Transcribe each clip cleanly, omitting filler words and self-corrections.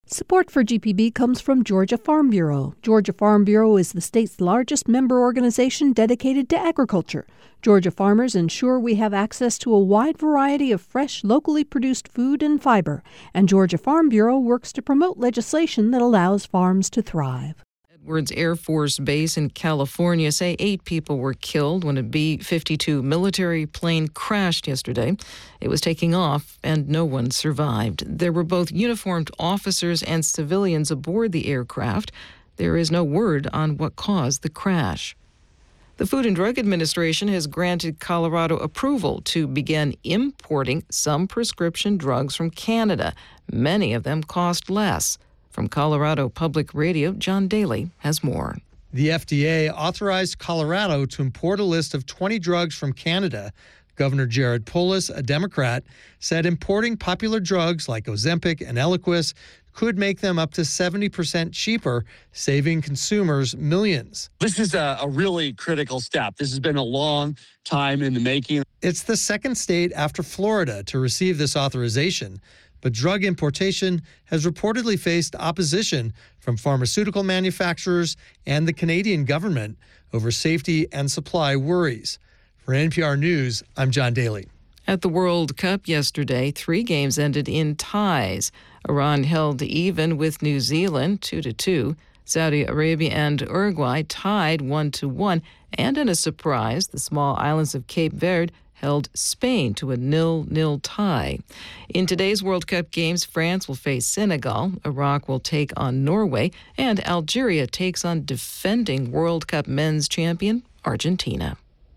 Support for GPB comes from Georgia Farm Bureau. Georgia Farm Bureau is the state's largest member organization dedicated to agriculture. Georgia farmers ensure we have access to a wide variety of fresh, locally produced food and fiber. And Georgia Farm Bureau works to promote legislation that allows farms to thrive. Edwards Air Force Base in California say 8 people were killed when a B-52 military plane crashed yesterday. It was taking off and no one survived. There were both uniformed officers and civilians aboard the aircraft. There is no word on what caused the crash. The Food and Drug Administration has granted Colorado approval to begin importing some prescription drugs from Canada. Many of them cost less. From Colorado Public Radio, John Daly has more. The FDA authorized Colorado to import a list of 20 drugs from Canada. Governor Jared Polis, a Democrat, said importing popular drugs like Ozempic and Eliquis could make them up to 70% cheaper, saving consumers millions. This is a really critical step. This has been a long time in the making. It's the second state after Florida to receive this authorization. But drug importation has reportedly faced opposition from pharmaceutical manufacturers and the Canadian government over safety and supply worries. For NPR News, I'm John Daly. At the World Cup yesterday, 3 games ended in ties. Iran held even with New Zealand 2-2. Saudi Arabia and Uruguay tied 1-1. And in a surprise, the small islands of Cape Verde held Spain to a 0-0 tie. In today's World Cup games, France will face Senegal, Iraq will take on Norway, and Algeria takes on defending World Cup men's champion Argentina.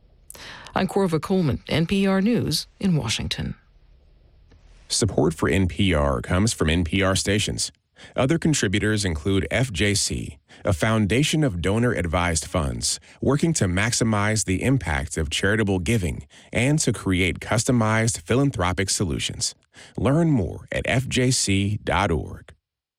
I'm Corva Coleman, NPR News in Washington. Support for NPR comes from NPR stations. Other contributors include FJC, a foundation of donor-advised funds working to maximize the impact of charitable giving and to create customized philanthropic solutions. Learn more at fjc.org.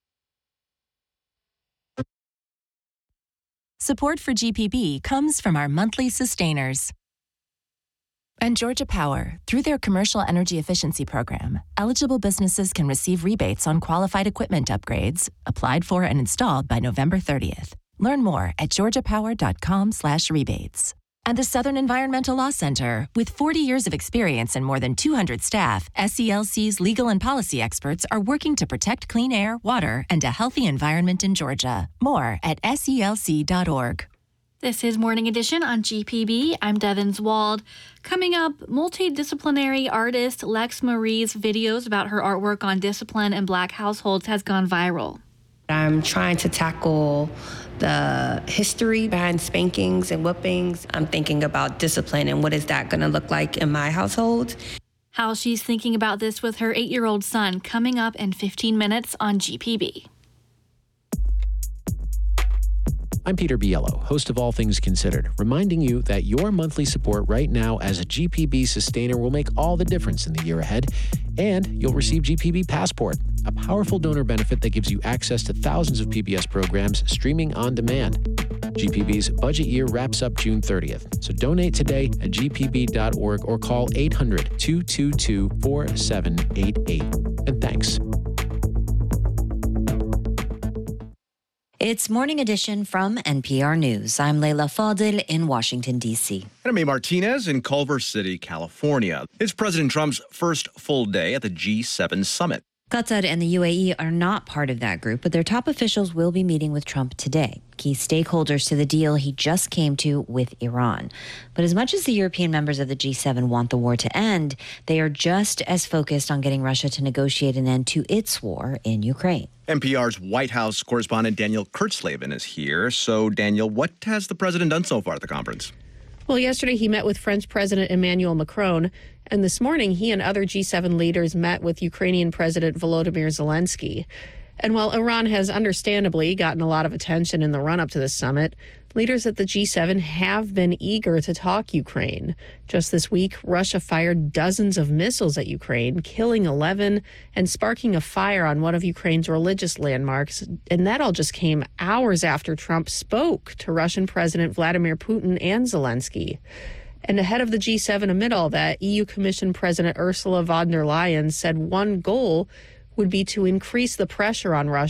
Support for GPB comes from our monthly sustainers. And Georgia Power, through their commercial energy efficiency program, eligible businesses can receive rebates on qualified equipment upgrades, applied for and installed by November 30th. Learn more at georgiapower.com/rebates. And the Southern Environmental Law Center, with 40 years of experience and more than 200 staff, SELC's legal and policy experts are working to protect clean air, water, and a healthy environment in Georgia. More at selc.org. This is Morning Edition on GPB. I'm Devin Zwald. Coming up, multidisciplinary artist Lex Marie's videos about her artwork on discipline in Black households has gone viral. I'm trying to tackle the history behind spankings and whippings. I'm thinking about discipline and what is that going to look like in my household. How she's thinking about this with her 8-year-old son coming up in 15 minutes on GPB. I'm Peter Biello, host of All Things Considered, reminding you that your monthly support right now as a GPB sustainer will make all the difference in the year ahead, and you'll receive GPB Passport, a powerful donor benefit that gives you access to thousands of PBS programs streaming on demand. GPB's budget year wraps up June 30th, so donate today at gpb.org or call 800-222-4788. And thanks. It's Morning Edition from NPR News. I'm Leila Fadil in Washington, D.C. And I'm May Martinez in Culver City, California. It's President Trump's first full day at the G7 summit. Qatar and the UAE are not part of that group, but their top officials will be meeting with Trump today, key stakeholders to the deal he just came to with Iran. But as much as the European members of the G7 want the war to end, they are just as focused on getting Russia to negotiate an end to its war in Ukraine. NPR's White House correspondent Daniel Kurtzleben is here. So, Daniel, what has the president done so far at the conference? Well, yesterday he met with French President Emmanuel Macron, and this morning he and other G7 leaders met with Ukrainian President Volodymyr Zelensky. And while Iran has understandably gotten a lot of attention in the run-up to this summit, leaders at the G7 have been eager to talk Ukraine. Just this week, Russia fired dozens of missiles at Ukraine, killing 11 and sparking a fire on one of Ukraine's religious landmarks. And that all just came hours after Trump spoke to Russian President Vladimir Putin and Zelensky. And ahead of the G7 amid all that, EU Commission President Ursula von der Leyen said one goal would be to increase the pressure on Russia